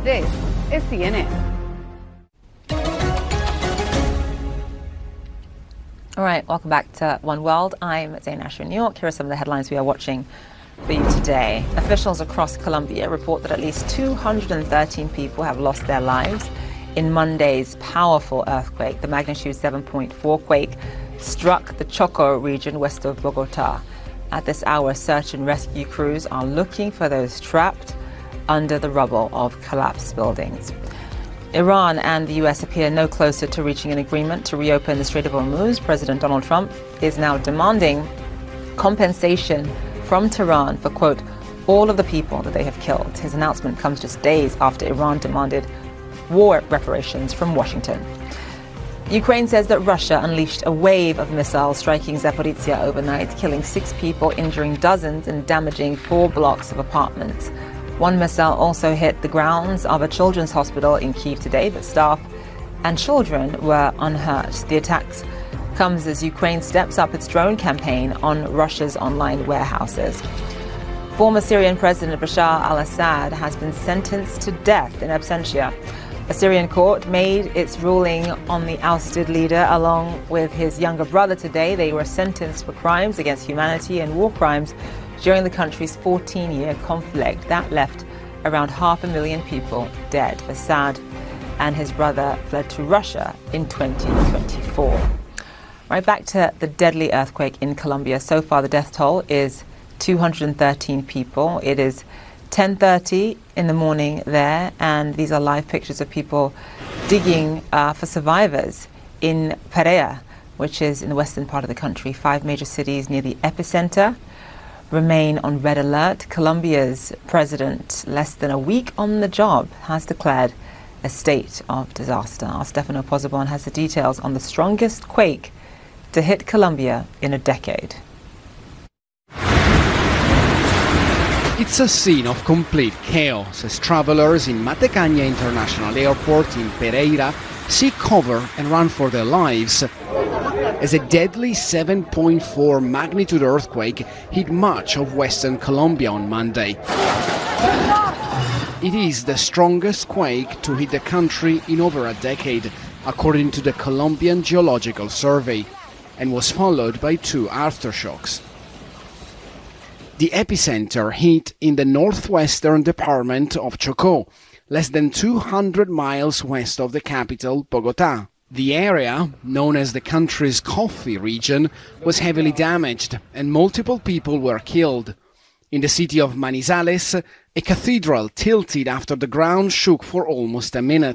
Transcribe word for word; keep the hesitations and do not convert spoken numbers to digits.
This is C N N. All right, welcome back to One World. I'm Zain Asher in New York. Here are some of the headlines we are watching for you today. Officials across Colombia report that at least two hundred thirteen people have lost their lives in Monday's powerful earthquake. The magnitude seven point four quake struck the Choco region west of Bogota. At this hour, search and rescue crews are looking for those trapped under the rubble of collapsed buildings. Iran and the U S appear no closer to reaching an agreement to reopen the Strait of Hormuz. President Donald Trump is now demanding compensation from Tehran for, quote, all of the people that they have killed. His announcement comes just days after Iran demanded war reparations from Washington. Ukraine says that Russia unleashed a wave of missiles striking Zaporizhia overnight, killing six people, injuring dozens, and damaging four blocks of apartments. One missile also hit the grounds of a children's hospital in Kyiv today, but staff and children were unhurt. The attacks comes as Ukraine steps up its drone campaign on Russia's online warehouses. Former Syrian President Bashar al-Assad has been sentenced to death in absentia. A Syrian court made its ruling on the ousted leader along with his younger brother today. They were sentenced for crimes against humanity and war crimes during the country's fourteen-year conflict that left around half a million people dead. Assad and his brother fled to Russia in twenty twenty-four. Right back to the deadly earthquake in Colombia. So far, the death toll is two hundred thirteen people. It is ten thirty in the morning there, and these are live pictures of people digging uh, for survivors in Pereira, which is in the western part of the country. Five major cities near the epicenter remain on red alert. Colombia's president, less than a week on the job, has declared a state of disaster. Our Stefano Pozzebon has the details on the strongest quake to hit Colombia in a decade. It's a scene of complete chaos as travelers in Matecaña International Airport in Pereira seek cover and run for their lives as a deadly seven point four magnitude earthquake hit much of western Colombia on Monday. It is the strongest quake to hit the country in over a decade, according to the Colombian Geological Survey, and was followed by two aftershocks. The epicenter hit in the northwestern department of Chocó, less than two hundred miles west of the capital, Bogota. The area, known as the country's coffee region, was heavily damaged and multiple people were killed. In the city of Manizales, a cathedral tilted after the ground shook for almost a minute.